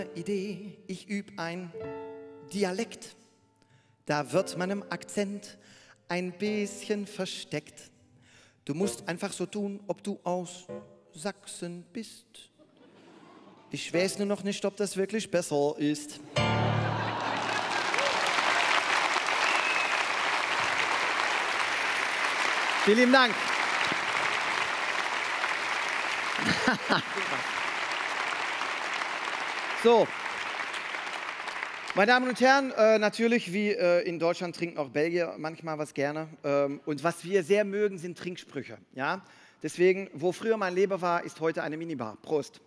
Idee, ich übe ein Dialekt. Da wird meinem Akzent ein bisschen versteckt. Du musst einfach so tun, ob du aus Sachsen bist. Ich weiß nur noch nicht, ob das wirklich besser ist. Vielen lieben Dank. So, meine Damen und Herren, natürlich wie in Deutschland trinken auch Belgier manchmal was gerne. Und was wir sehr mögen, sind Trinksprüche. Ja? Deswegen, wo früher mein Leber war, ist heute eine Minibar. Prost.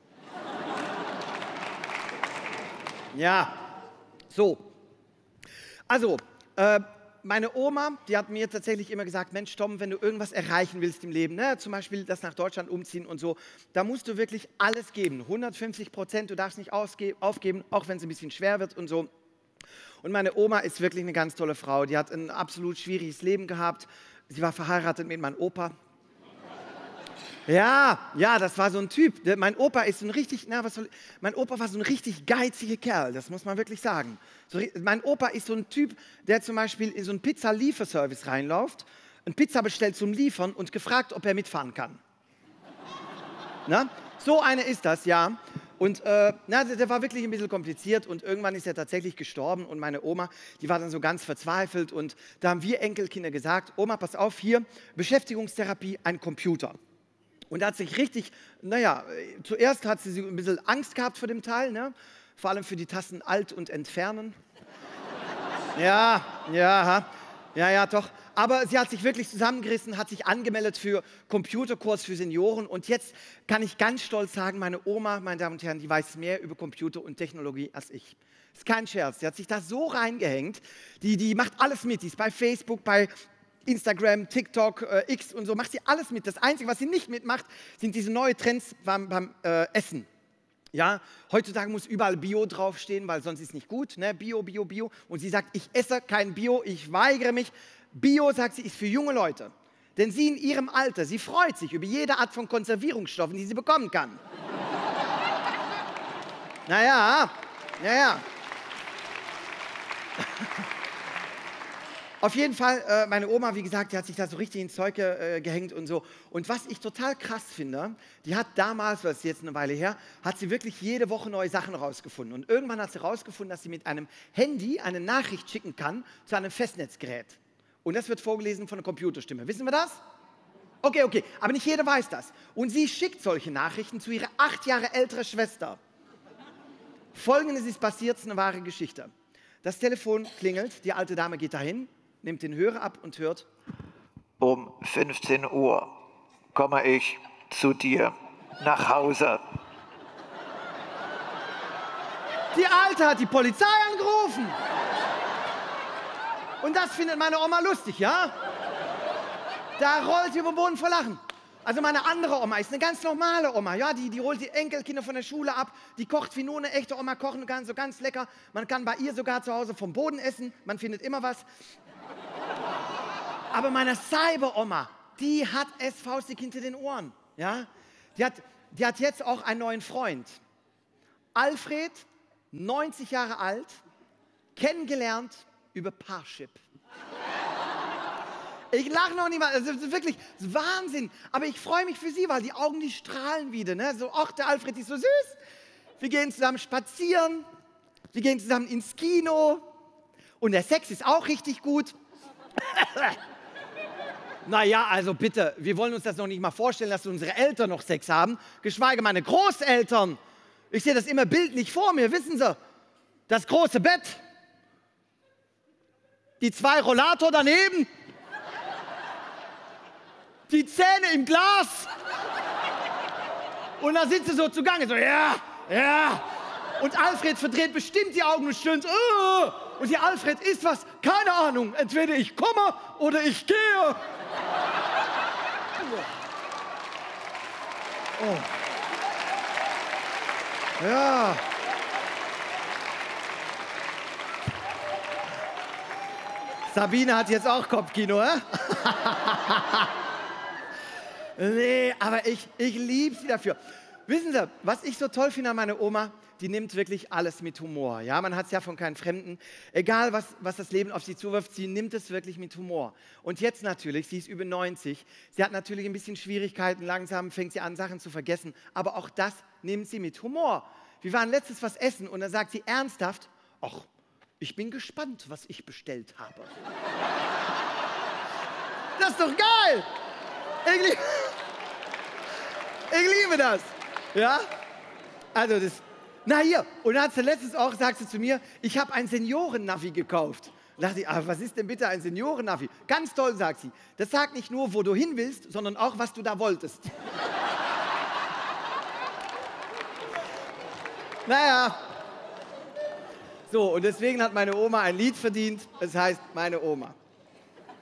Ja, so. Also, meine Oma, die hat mir tatsächlich immer gesagt, Mensch Tom, wenn du irgendwas erreichen willst im Leben, ne, zum Beispiel das nach Deutschland umziehen und so, da musst du wirklich alles geben, 150%, du darfst nicht aufgeben, auch wenn es ein bisschen schwer wird und so. Und meine Oma ist wirklich eine ganz tolle Frau, die hat ein absolut schwieriges Leben gehabt, sie war verheiratet mit meinem Opa. Ja, das war so ein Typ. Mein Opa ist so ein richtig, mein Opa war so ein richtig geiziger Kerl, das muss man wirklich sagen. Mein Opa ist so ein Typ, der zum Beispiel in so einen Pizza-Lieferservice reinläuft, eine Pizza bestellt zum Liefern und gefragt, ob er mitfahren kann. Na? So einer ist das, ja. Und der war wirklich ein bisschen kompliziert und irgendwann ist er tatsächlich gestorben und meine Oma, die war dann so ganz verzweifelt und da haben wir Enkelkinder gesagt, Oma, pass auf, hier, Beschäftigungstherapie, ein Computer. Und da hat sich richtig, zuerst hat sie ein bisschen Angst gehabt vor dem Teil, ne? Vor allem für die Tasten Alt und Entfernen. Ja, doch. Aber sie hat sich wirklich zusammengerissen, hat sich angemeldet für Computerkurs für Senioren. Und jetzt kann ich ganz stolz sagen, meine Oma, meine Damen und Herren, die weiß mehr über Computer und Technologie als ich. Das ist kein Scherz, die hat sich da so reingehängt, die macht alles mit, die ist bei Facebook, bei Instagram, TikTok, X und so, macht sie alles mit. Das Einzige, was sie nicht mitmacht, sind diese neuen Trends beim Essen. Ja, heutzutage muss überall Bio draufstehen, weil sonst ist es nicht gut. Ne? Bio, Bio, Bio. Und sie sagt, ich esse kein Bio, ich weigere mich. Bio, sagt sie, ist für junge Leute. Denn sie in ihrem Alter, sie freut sich über jede Art von Konservierungsstoffen, die sie bekommen kann. Naja. Auf jeden Fall, meine Oma, wie gesagt, die hat sich da so richtig ins Zeug gehängt und so. Und was ich total krass finde, die hat damals, das ist jetzt eine Weile her, hat sie wirklich jede Woche neue Sachen rausgefunden. Und irgendwann hat sie rausgefunden, dass sie mit einem Handy eine Nachricht schicken kann zu einem Festnetzgerät. Und das wird vorgelesen von einer Computerstimme. Wissen wir das? Okay, aber nicht jeder weiß das. Und sie schickt solche Nachrichten zu ihrer 8 Jahre älteren Schwester. Folgendes ist passiert, es ist eine wahre Geschichte. Das Telefon klingelt, die alte Dame geht dahin, nimmt den Hörer ab und hört: Um 15 Uhr komme ich zu dir nach Hause. Die Alte hat die Polizei angerufen. Und das findet meine Oma lustig, ja? Da rollt sie über den Boden vor Lachen. Also meine andere Oma ist eine ganz normale Oma, ja? Die holt die Enkelkinder von der Schule ab, die kocht wie nur eine echte Oma kochen kann, so ganz lecker. Man kann bei ihr sogar zu Hause vom Boden essen, man findet immer was. Aber meine Cyber-Oma, die hat es faustig hinter den Ohren. Ja? Die hat jetzt auch einen neuen Freund. Alfred, 90 Jahre alt, kennengelernt über Parship. Ich lache noch nicht mal, das ist wirklich Wahnsinn. Aber ich freue mich für sie, weil die Augen, die strahlen wieder. Ne? So, ach, der Alfred ist so süß. Wir gehen zusammen spazieren, wir gehen zusammen ins Kino und der Sex ist auch richtig gut. Naja, also bitte, wir wollen uns das noch nicht mal vorstellen, dass unsere Eltern noch Sex haben, geschweige meine Großeltern. Ich sehe das immer bildlich vor mir, wissen Sie? Das große Bett, die 2 Rollator daneben, die Zähne im Glas und da sind sie so zugange, so ja. Und Alfred verdreht bestimmt die Augen und stöhnt, und die Alfred ist was, keine Ahnung, entweder ich komme oder ich gehe. Oh. Ja. Sabine hat jetzt auch Kopfkino, hä? Nee, aber ich liebe sie dafür. Wissen Sie, was ich so toll finde an meiner Oma? die nimmt wirklich alles mit Humor. Ja, man hat es ja von keinem Fremden. Egal, was das Leben auf sie zuwirft, sie nimmt es wirklich mit Humor. Und jetzt natürlich, sie ist über 90, sie hat natürlich ein bisschen Schwierigkeiten, langsam fängt sie an, Sachen zu vergessen. Aber auch das nimmt sie mit Humor. Wir waren letztens was essen und dann sagt sie ernsthaft, ach, ich bin gespannt, was ich bestellt habe. Das ist doch geil! Ich liebe das. Ja? Also das, na hier, und dann hat sie letztens auch, sagt sie zu mir, ich habe ein Senioren-Navi gekauft. Da dachte ich, was ist denn bitte ein Senioren-Navi? Ganz toll, sagt sie. Das sagt nicht nur, wo du hin willst, sondern auch, was du da wolltest. Naja. So, und deswegen hat meine Oma ein Lied verdient, es heißt Meine Oma.